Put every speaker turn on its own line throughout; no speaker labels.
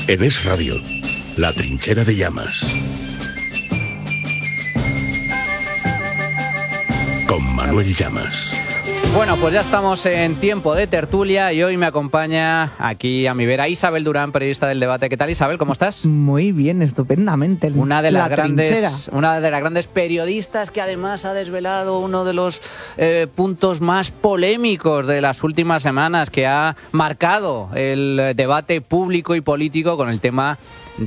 En Es Radio, La Trinchera de Llamas. Con Manuel Llamas.
Bueno, pues ya estamos en tiempo de tertulia y hoy me acompaña aquí a mi vera Isabel Durán, periodista del Debate. ¿Qué tal, Isabel? ¿Cómo estás?
Muy bien, estupendamente.
Una de las grandes periodistas que además ha desvelado uno de los puntos más polémicos de las últimas semanas, que ha marcado el debate público y político con el tema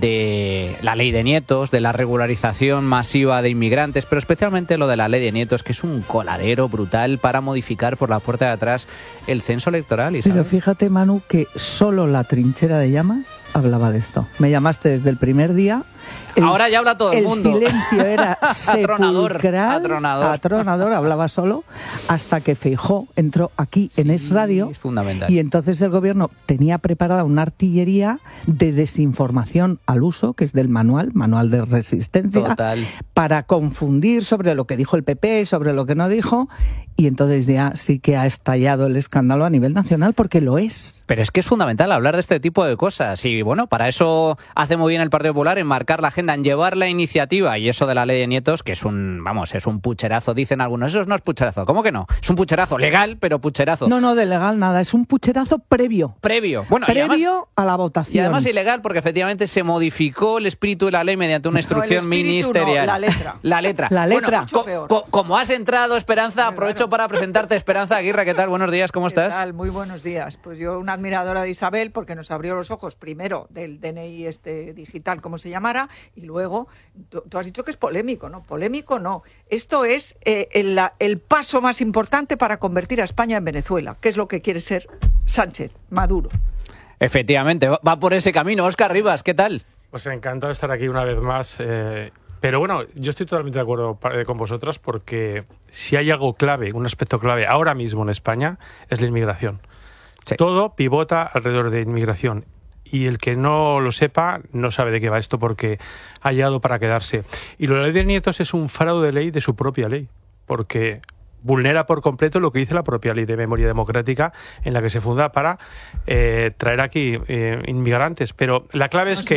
de la ley de nietos, de la regularización masiva de inmigrantes, pero especialmente lo de la ley de nietos, que es un coladero brutal para modificar por la puerta de atrás el censo electoral. ¿Isabel?
Pero fíjate, Manu, que solo La Trinchera de Llamas hablaba de esto. Me llamaste desde el primer día.
Ahora ya habla todo el mundo.
El silencio era sepulcral, atronador, hablaba solo, hasta que Feijóo entró aquí en Es Radio.
Es fundamental.
Y entonces el gobierno tenía preparada una artillería de desinformación al uso, que es del manual de resistencia,
total,
para confundir sobre lo que dijo el PP, sobre lo que no dijo. Y entonces ya sí que ha estallado el escándalo a nivel nacional, porque lo es.
Pero es que es fundamental hablar de este tipo de cosas. Y bueno, para eso hace muy bien el Partido Popular, en marcar la agenda, en llevar la iniciativa. Y eso de la ley de nietos, que es un pucherazo, dicen algunos. Eso no es pucherazo. ¿Cómo que no? Es un pucherazo legal, pero pucherazo.
No, de legal nada. Es un pucherazo previo.
Bueno,
previo
además,
a la votación.
Y además ilegal, porque efectivamente se modificó el espíritu de la ley mediante una instrucción ministerial.
No, la letra.
La letra.
Bueno, como has entrado, Esperanza, aprovecho para presentarte. Esperanza Aguirre, ¿qué tal? Buenos días, ¿cómo estás?
¿Qué tal? Muy buenos días. Pues yo, una admiradora de Isabel, porque nos abrió los ojos primero del DNI digital, como se llamara, y luego, tú has dicho que es polémico, ¿no? Polémico no. Esto es el paso más importante para convertir a España en Venezuela, que es lo que quiere ser Sánchez, Maduro.
Efectivamente, va por ese camino. Óscar Rivas, ¿qué tal?
Pues encantado de estar aquí una vez más. Pero bueno, yo estoy totalmente de acuerdo con vosotras, porque si hay algo clave, un aspecto clave ahora mismo en España, es la inmigración. Sí. Todo pivota alrededor de inmigración. Y el que no lo sepa no sabe de qué va esto, porque ha llegado para quedarse. Y la ley de nietos es un fraude de ley de su propia ley, porque vulnera por completo lo que dice la propia Ley de Memoria Democrática, en la que se funda para traer aquí inmigrantes. Pero la clave es que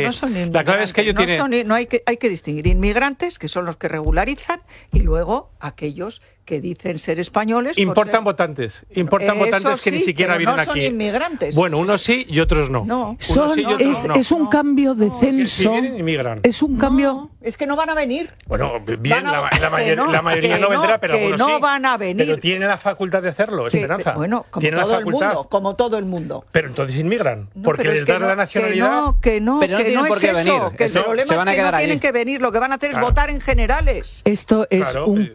hay que distinguir inmigrantes, que son los que regularizan, y luego aquellos que dicen ser españoles.
Importan votantes que ni siquiera vienen aquí.
No son inmigrantes.
Bueno, unos sí y otros no.
Es un cambio de censo.
Si vienen, inmigran.
Es un cambio.
Es que no van a venir.
Bueno, bien, la mayoría no vendrá, pero algunos sí.
No van a venir.
Pero tienen la facultad de hacerlo,
sí,
Esperanza.
Bueno, como todo el mundo.
Pero entonces inmigran, porque les dan la nacionalidad.
Que no
tienen por qué venir.
Que el problema es que no tienen que venir. Lo que van a hacer es votar en generales.
Esto es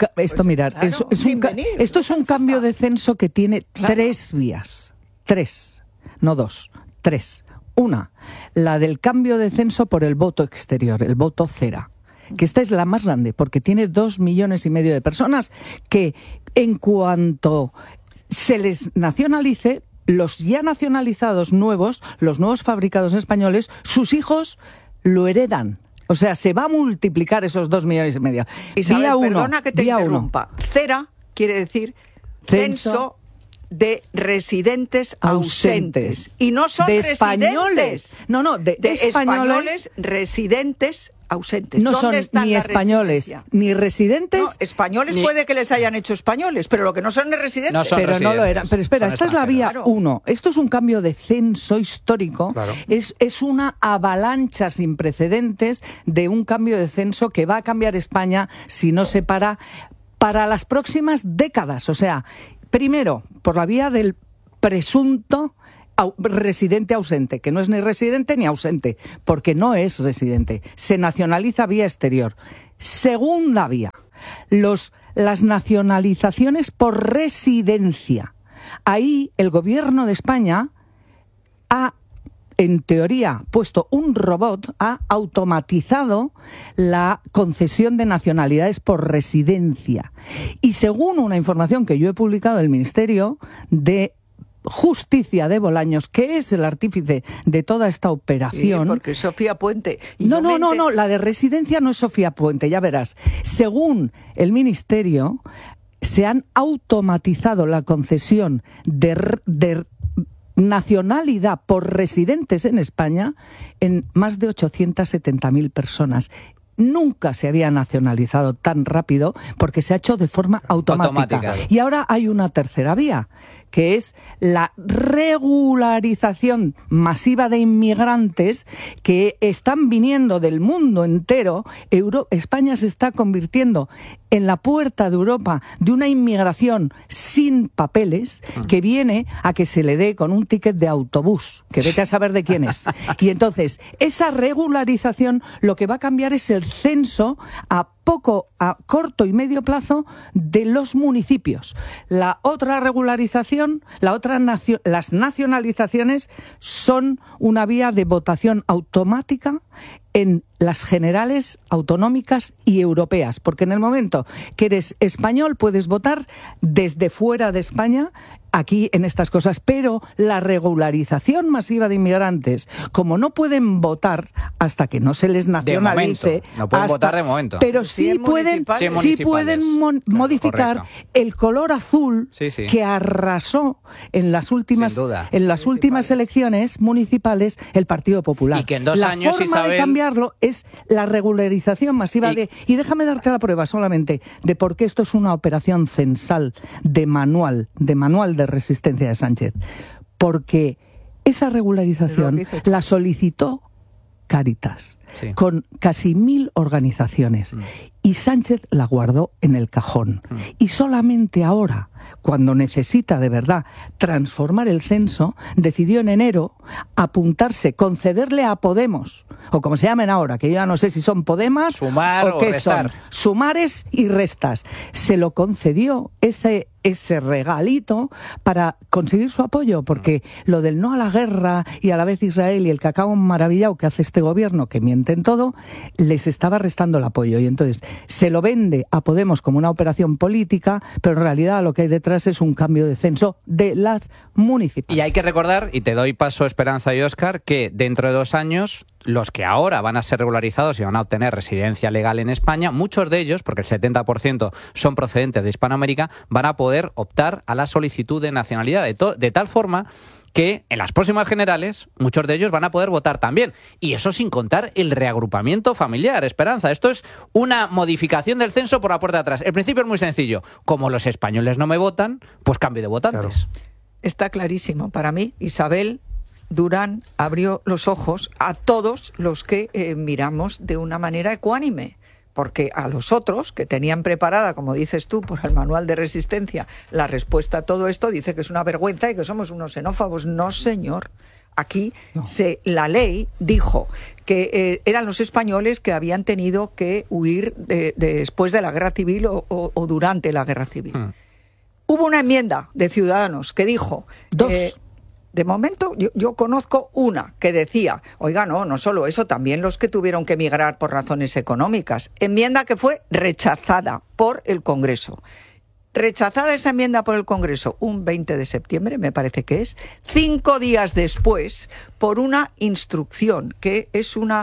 Esto es un cambio de censo que tiene tres vías. Tres, no dos, tres. Una, la del cambio de censo por el voto exterior, el voto cera, que esta es la más grande, porque tiene 2,5 millones de personas que, en cuanto se les nacionalice, los ya nacionalizados nuevos, los nuevos fabricados españoles, sus hijos lo heredan. O sea, se va a multiplicar esos 2,5 millones.
Isabel, perdona que te interrumpa. Cera quiere decir censo de residentes ausentes. Y no son
de
españoles.
De
españoles residentes ausentes.
No son ni españoles ni residentes.
No, españoles puede que les hayan hecho españoles, pero lo que no son es residentes.
No son residentes.
No lo eran. Pero espera, esta es la vía 1. Esto es un cambio de censo histórico.
Claro.
Es una avalancha sin precedentes de un cambio de censo que va a cambiar España si no se para las próximas décadas. O sea, primero, por la vía del presunto residente ausente, que no es ni residente ni ausente, porque no es residente, se nacionaliza vía exterior. Segunda vía, las nacionalizaciones por residencia. Ahí el gobierno de España ha, en teoría, puesto un robot, ha automatizado la concesión de nacionalidades por residencia. Y según una información que yo he publicado del Ministerio de Justicia de Bolaños, que es el artífice de toda esta operación.
Sí, porque Sofía Puente.
No, la de residencia no es Sofía Puente, ya verás. Según el Ministerio, se han automatizado la concesión de nacionalidad por residentes en España en más de 870.000 personas. Nunca se había nacionalizado tan rápido porque se ha hecho de forma automática. Y ahora hay una tercera vía, que es la regularización masiva de inmigrantes que están viniendo del mundo entero. España se está convirtiendo en la puerta de Europa de una inmigración sin papeles que viene a que se le dé con un ticket de autobús, que vete a saber de quién es. Y entonces, esa regularización lo que va a cambiar es el censo a corto y medio plazo de los municipios. La otra regularización, las nacionalizaciones son una vía de votación automática en las generales, autonómicas y europeas, porque en el momento que eres español puedes votar desde fuera de España aquí en estas cosas, pero la regularización masiva de inmigrantes, como no pueden votar hasta que no se les nacionalice,
no pueden votar de momento,
pero sí pueden modificar el color azul que arrasó en las últimas elecciones municipales el Partido Popular.
Y que en 2 años,
la forma de cambiarlo es la regularización masiva y déjame darte la prueba solamente de por qué esto es una operación censal de manual de resistencia de Sánchez, porque esa regularización la solicitó Cáritas con casi 1.000 organizaciones y Sánchez la guardó en el cajón y solamente ahora, cuando necesita de verdad transformar el censo, decidió en enero apuntarse, concederle a Podemos, o como se llamen ahora, que yo ya no sé si son Podemas
sumar
o qué
restar.
Son, sumares y restas. Se lo concedió ese regalito para conseguir su apoyo, porque lo del no a la guerra y a la vez Israel y el cacao maravillado que hace este gobierno, que miente en todo, les estaba restando el apoyo. Y entonces se lo vende a Podemos como una operación política, pero en realidad lo que hay detrás es un cambio de censo de las municipales.
Y hay que recordar, y te doy paso Esperanza y Óscar, que dentro de 2 años los que ahora van a ser regularizados y van a obtener residencia legal en España, muchos de ellos, porque el 70% son procedentes de Hispanoamérica, van a poder optar a la solicitud de nacionalidad, de tal forma que en las próximas generales muchos de ellos van a poder votar también. Y eso sin contar el reagrupamiento familiar, Esperanza. Esto es una modificación del censo por la puerta de atrás. El principio es muy sencillo. Como los españoles no me votan, pues cambio de votantes.
Claro. Está clarísimo. Para mí, Isabel Durán abrió los ojos a todos los que miramos de una manera ecuánime, porque a los otros que tenían preparada, como dices tú, por el manual de resistencia, la respuesta a todo esto, dice que es una vergüenza y que somos unos xenófobos. No, señor. Aquí la ley dijo que eran los españoles que habían tenido que huir después de la guerra civil o durante la guerra civil. Hubo una enmienda de Ciudadanos que dijo... De momento, yo conozco una que decía, oiga, no solo eso, también los que tuvieron que emigrar por razones económicas. Enmienda que fue rechazada por el Congreso. Rechazada esa enmienda por el Congreso un 20 de septiembre, me parece que es, 5 días después, por una instrucción, que es una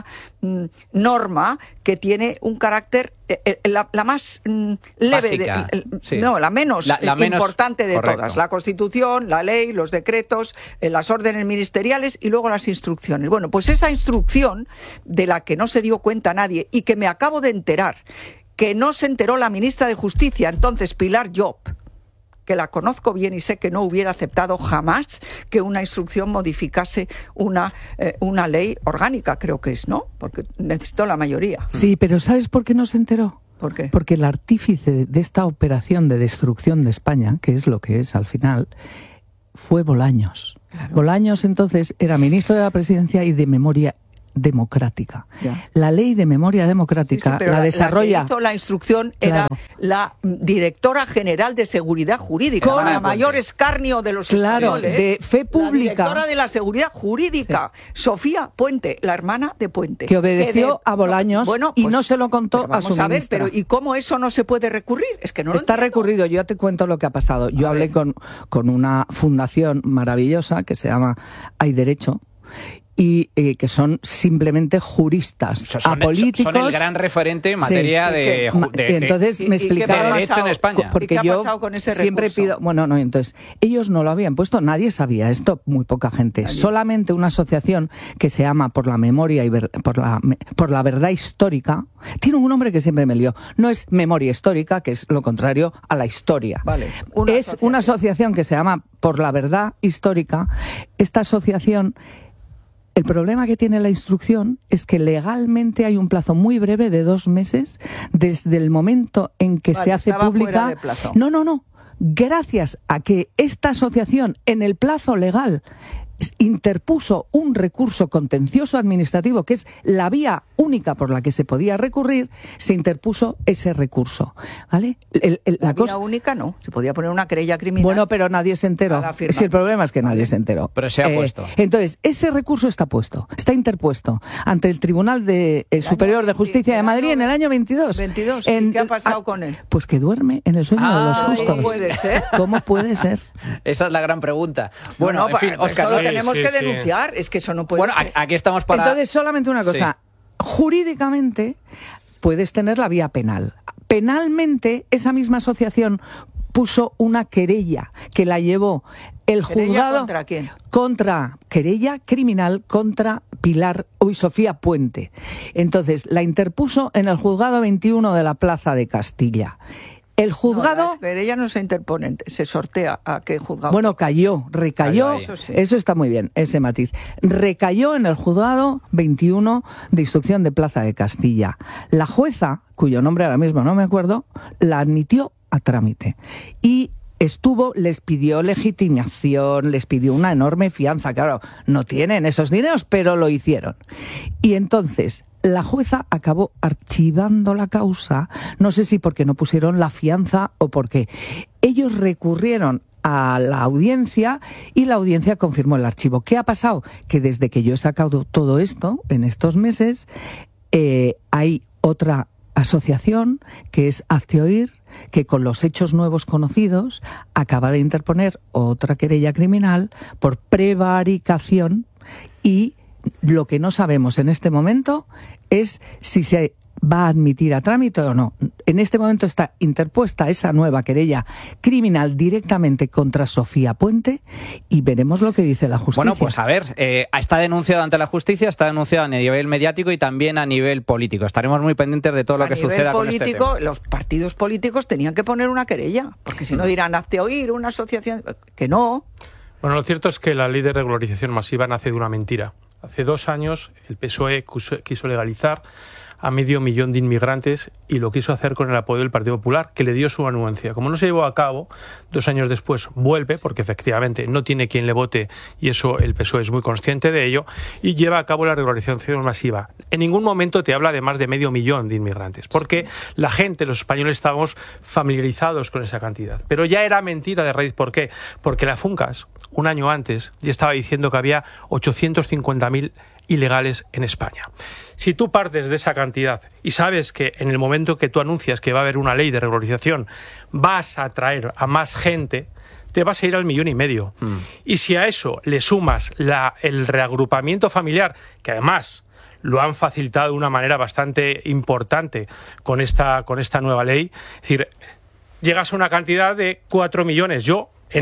norma que tiene un carácter, la más leve, la menos importante de
correcto.
Todas. La Constitución, la ley, los decretos, las órdenes ministeriales y luego las instrucciones. Bueno, pues esa instrucción de la que no se dio cuenta nadie y que me acabo de enterar, que no se enteró la ministra de Justicia, entonces Pilar Llop, que la conozco bien y sé que no hubiera aceptado jamás que una instrucción modificase una ley orgánica, creo que es, ¿no? Porque necesitó la mayoría.
Sí, pero ¿sabes por qué no se enteró?
¿Por qué?
Porque el artífice de esta operación de destrucción de España, que es lo que es al final, fue Bolaños. Claro. Bolaños entonces era ministro de la Presidencia y de Memoria Democrática. Ya. La ley de memoria democrática la desarrolla.
La que hizo la instrucción era la directora general de Seguridad Jurídica, para mayor escarnio de los españoles.
De fe pública.
La directora de la Seguridad Jurídica, Sofía Puente, la hermana de Puente.
Que obedeció a Bolaños y no se lo contó a su ministra.
Pero ¿y cómo eso no se puede recurrir? Es que no lo
está
entiendo.
Recurrido. Yo te cuento lo que ha pasado. Yo hablé con una fundación maravillosa que se llama Hay Derecho. y que son simplemente juristas apolíticos.
Son el gran referente en materia de
entonces me explicaba
derecho en España.
Porque
¿Y qué ha
yo
pasado con ese
siempre
recurso?
pido... Bueno, no, entonces, ellos no lo habían puesto, nadie sabía esto, muy poca gente.
Nadie.
Solamente una asociación que se llama Por la Memoria y por la Verdad Histórica, tiene un nombre que siempre me lío. No es memoria histórica, que es lo contrario a la historia.
Vale,
Es una asociación que se llama Por la Verdad Histórica. Esta asociación... El problema que tiene la instrucción es que legalmente hay un plazo muy breve de 2 meses desde el momento en que se hace
estaba fuera
pública.
de plazo.
No. Gracias a que esta asociación en el plazo legal interpuso un recurso contencioso administrativo, que es la vía única por la que se podía recurrir, se interpuso ese recurso, ¿vale?
La vía única no, se podía poner una querella criminal.
Bueno, pero nadie se enteró. Si el problema es que nadie se enteró.
Pero se ha puesto.
Entonces, ese recurso está puesto, está interpuesto ante el Tribunal Superior de Justicia de Madrid en el año 22.
¿Y qué ha pasado con él?
Pues que duerme en el sueño de los justos.
¿Cómo puede ser?
¿Cómo puede ser?
Esa es la gran pregunta. Bueno, en fin, Óscar,
esto lo tenemos que denunciar, es que eso no puede ser.
Aquí estamos para...
Entonces, solamente una cosa. Jurídicamente puedes tener la vía penal. Penalmente, esa misma asociación puso una querella que la llevó el juzgado.
¿Contra quién?
Querella criminal contra Sofía Puente. Entonces, la interpuso en el juzgado 21 de la Plaza de Castilla. El juzgado...
No, ella no se interpone, se sortea a qué juzgado.
Bueno, recayó, eso está muy bien, ese matiz. Recayó en el juzgado 21 de instrucción de Plaza de Castilla. La jueza, cuyo nombre ahora mismo no me acuerdo, la admitió a trámite. Y les pidió legitimación, les pidió una enorme fianza. Claro, no tienen esos dineros, pero lo hicieron. Y entonces... La jueza acabó archivando la causa, no sé si porque no pusieron la fianza o porque ellos recurrieron a la audiencia y la audiencia confirmó el archivo. ¿Qué ha pasado? Que desde que yo he sacado todo esto, en estos meses, hay otra asociación que es Hazte Oír, que con los hechos nuevos conocidos acaba de interponer otra querella criminal por prevaricación y... Lo que no sabemos en este momento es si se va a admitir a trámite o no. En este momento está interpuesta esa nueva querella criminal directamente contra Sofía Puente y veremos lo que dice la justicia.
Bueno, pues a ver, está denunciado ante la justicia, está denunciado a nivel mediático y también a nivel político. Estaremos muy pendientes de todo lo que suceda con este tema.
Los partidos políticos tenían que poner una querella, porque si no dirán, hazte oír, una asociación... Que no.
Bueno, lo cierto es que la ley de regularización masiva nace de una mentira. Hace 2 años el PSOE quiso legalizar a 500.000 de inmigrantes y lo quiso hacer con el apoyo del Partido Popular, que le dio su anuencia. Como no se llevó a cabo, 2 años después vuelve, porque efectivamente no tiene quien le vote y eso el PSOE es muy consciente de ello, y lleva a cabo la regularización masiva. En ningún momento te habla de más de 500.000 de inmigrantes, porque la gente, los españoles, estábamos familiarizados con esa cantidad. Pero ya era mentira de raíz. ¿Por qué? Porque la FUNCAS, un año antes, ya estaba diciendo que había 850.000 ilegales en España. Si tú partes de esa cantidad y sabes que en el momento que tú anuncias que va a haber una ley de regularización vas a atraer a más gente, te vas a ir al 1,5 millones. Y si a eso le sumas el reagrupamiento familiar, que además lo han facilitado de una manera bastante importante con esta nueva ley, es decir, llegas a una cantidad de 4 millones. En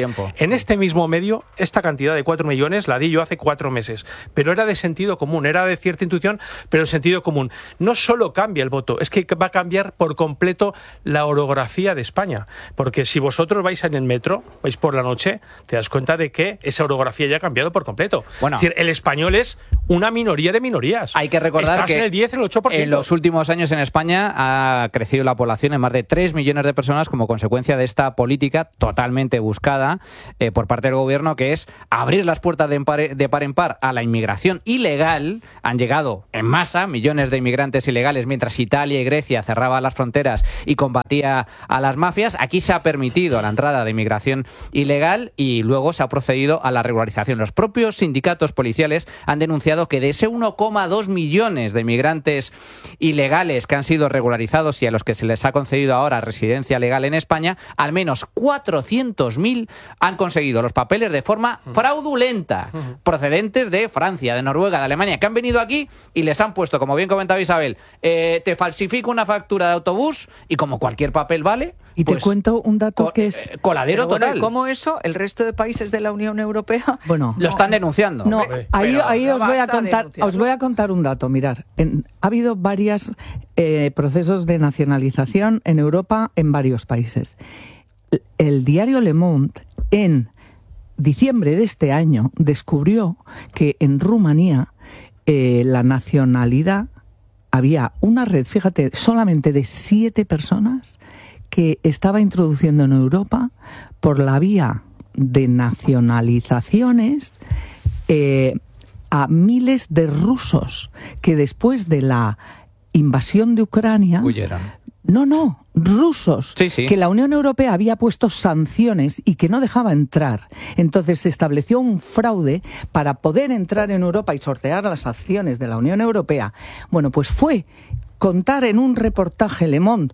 este mismo medio, esta cantidad de 4 millones la di yo hace 4 meses. Pero era de sentido común, era de cierta intuición, pero de sentido común. No solo cambia el voto, es que va a cambiar por completo la orografía de España. Porque si vosotros vais en el metro, vais por la noche, te das cuenta de que esa orografía ya ha cambiado por completo. Bueno, es decir, el español es una minoría de minorías.
Hay que recordar
Estás
que
en el 10, en el 8%.
En los últimos años en España ha crecido la población en más de 3 millones de personas como consecuencia de esta política totalmente buscada por parte del gobierno, que es abrir las puertas de par en par a la inmigración ilegal. Han llegado en masa millones de inmigrantes ilegales mientras Italia y Grecia cerraban las fronteras y combatía a las mafias. Aquí se ha permitido la entrada de inmigración ilegal y luego se ha procedido a la regularización. Los propios sindicatos policiales han denunciado determinado que de ese 1,2 millones de inmigrantes ilegales que han sido regularizados y a los que se les ha concedido ahora residencia legal en España, al menos 400.000 han conseguido los papeles de forma fraudulenta, procedentes de Francia, de Noruega, de Alemania, que han venido aquí y les han puesto, como bien comentaba Isabel, te falsifico una factura de autobús y como cualquier papel vale...
Y
pues,
te cuento un dato que es...
coladero
Bueno,
total.
¿cómo eso? ¿El resto de países de la Unión Europea?
Bueno,
Lo están denunciando.
no, ahí
no
os voy a
basta
contar,
denunciarlo.
os voy a contar un dato. Mirar, ha habido varios procesos de nacionalización en Europa en varios países. El diario Le Monde, en diciembre de este año, descubrió que en Rumanía la nacionalidad, había una red, fíjate, solamente de 7 personas que estaba introduciendo en Europa por la vía de nacionalizaciones a miles de rusos que después de la invasión de Ucrania...
Huyeron.
No, rusos,
Sí.
que la Unión Europea había puesto sanciones y que no dejaba entrar. Entonces se estableció un fraude para poder entrar en Europa y sortear las acciones de la Unión Europea. Bueno, pues fue contar en un reportaje Le Monde,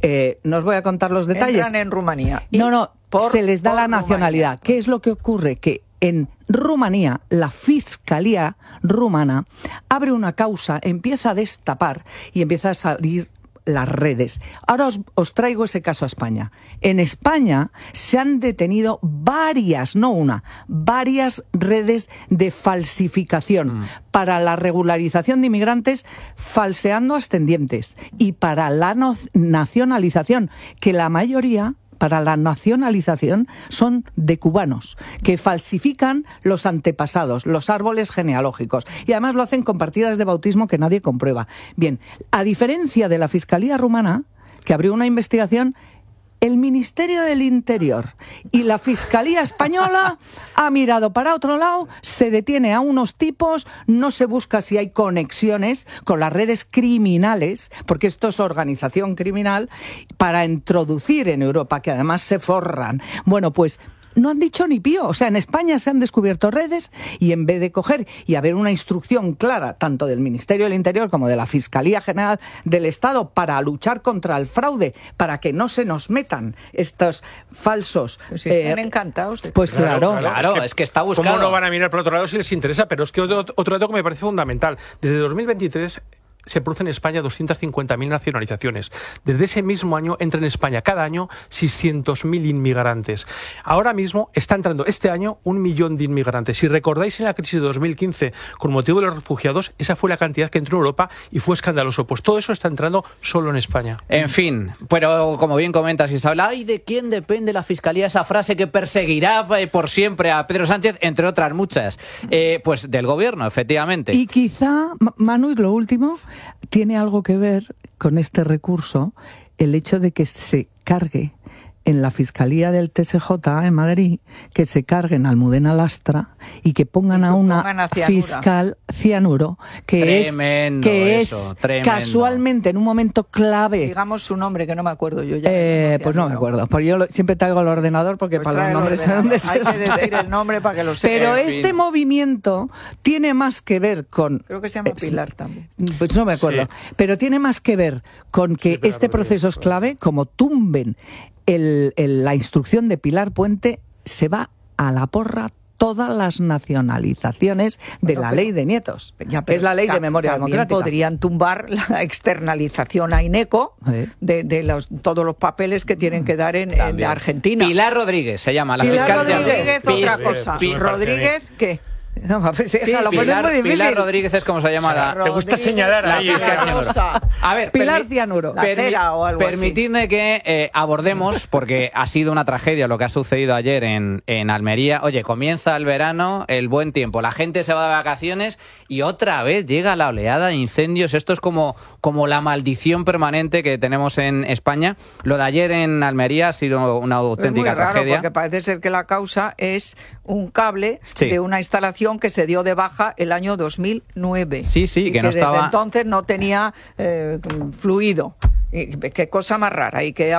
no os voy a contar los detalles.
Entran en Rumanía. Y
No, se les da
por
la
Rumanía.
nacionalidad. ¿Qué es lo que ocurre? Que en Rumanía, la Fiscalía rumana abre una causa, empieza a destapar y empieza a salir las redes. Ahora os traigo ese caso a España. En España se han detenido varias, no una, varias redes de falsificación para la regularización de inmigrantes, falseando ascendientes, y para la nacionalización, que la mayoría... para la nacionalización son de cubanos, que falsifican los antepasados, los árboles genealógicos, y además lo hacen con partidas de bautismo que nadie comprueba. Bien, a diferencia de la Fiscalía rumana, que abrió una investigación, el Ministerio del Interior y la Fiscalía española ha mirado para otro lado, se detiene a unos tipos, no se busca si hay conexiones con las redes criminales, porque esto es organización criminal, para introducir en Europa, que además se forran. Bueno, pues no han dicho ni pío. O sea, en España se han descubierto redes y en vez de coger y haber una instrucción clara, tanto del Ministerio del Interior como de la Fiscalía General del Estado, para luchar contra el fraude, para que no se nos metan estos falsos...
Pues si están encantados.
Pues claro.
Es que está buscado.
¿Cómo no van a mirar por otro lado si les interesa? Pero es que otro dato que me parece fundamental. Desde 2023... se producen en España 250.000 nacionalizaciones. Desde ese mismo año entran en España cada año 600.000 inmigrantes. Ahora mismo está entrando este año 1 millón de inmigrantes. Si recordáis en la crisis de 2015, con motivo de los refugiados, esa fue la cantidad que entró en Europa y fue escandaloso. Pues todo eso está entrando solo en España.
En fin, pero como bien comentas, Isabel, ¿ay de quién depende la Fiscalía? Esa frase que perseguirá por siempre a Pedro Sánchez, entre otras muchas. Pues del Gobierno, efectivamente.
Y quizá, Manu, y lo último, tiene algo que ver con este recurso el hecho de que se cargue en la Fiscalía del TSJ en Madrid, que se carguen a Almudena Lastra y que pongan a una fiscal cianuro, que es casualmente en un momento clave.
Digamos su nombre, que no me acuerdo yo ya.
Pues no me acuerdo. Pues yo siempre traigo el ordenador porque
pues
para los nombres sé dónde se
hay que decir el nombre para que lo sepa.
Pero este movimiento tiene más que ver con...
Creo que se llama Pilar también.
Pues no me acuerdo. Sí. Pero tiene más que ver con que este proceso es clave, como tumben la instrucción de Pilar Puente, se va a la porra todas las nacionalizaciones de la ley de nietos, que es la ley de memoria democrática.
Podrían tumbar la externalización a INECO de todos los papeles que tienen que dar en Argentina.
Pilar Rodríguez se llama la
fiscal.
Pilar
Rodríguez, otra cosa. ¿Rodríguez qué?
No, pues lo
Pilar Rodríguez es como se llama la...
Te gusta señalar
la fiscal. A ver,
Pilar Cianuro.
Permitidme que abordemos, porque ha sido una tragedia lo que ha sucedido ayer en Almería. Oye, comienza el verano, el buen tiempo, la gente se va de vacaciones y otra vez llega la oleada de incendios. Esto es como la maldición permanente que tenemos en España. Lo de ayer en Almería ha sido una auténtica tragedia.
Porque parece ser que la causa es un cable de una instalación que se dio de baja el año 2009.
Sí,
y
que no
desde
estaba...
entonces no tenía fluido. Qué cosa más rara. Y que